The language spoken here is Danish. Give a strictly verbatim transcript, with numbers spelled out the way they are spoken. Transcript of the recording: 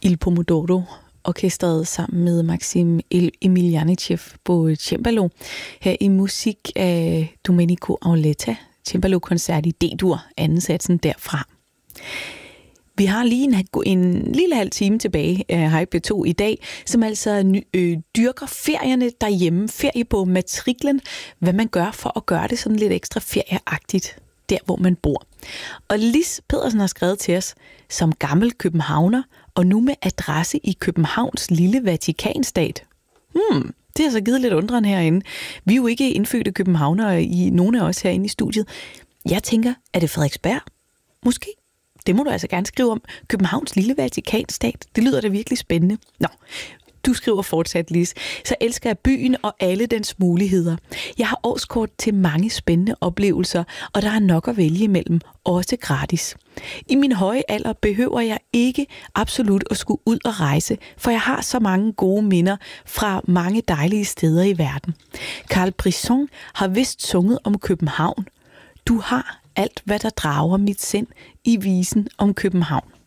Il Pomodoro orkestret sammen med Maxim Emilianichev på cembalo her i musik af Domenico Auletta, cembalo-koncert i D-dur, anden satsen derfra. Vi har lige en, en lille halv time tilbage af Hej P to i dag, som altså øh, dyrker ferierne derhjemme, ferie på matriklen, hvad man gør for at gøre det sådan lidt ekstra ferieagtigt der, hvor man bor. Og Lis Pedersen har skrevet til os, som gammel københavner, og nu med adresse i Københavns lille Vatikanstat. Hmm, det har så givet lidt undren herinde. Vi er jo ikke indfødte københavnere i nogle af os herinde i studiet. Jeg tænker, er det Frederiksberg? Måske. Det må du altså gerne skrive om. Københavns lille Vatikanstat. Det lyder da virkelig spændende. Nå, du skriver fortsat, Lis. Så elsker jeg byen og alle dens muligheder. Jeg har årskort til mange spændende oplevelser, og der er nok at vælge imellem, også gratis. I min høje alder behøver jeg ikke absolut at skulle ud og rejse, for jeg har så mange gode minder fra mange dejlige steder i verden. Carl Brisson har vist sunget om København. Du har alt, hvad der drager mit sind i visen om København.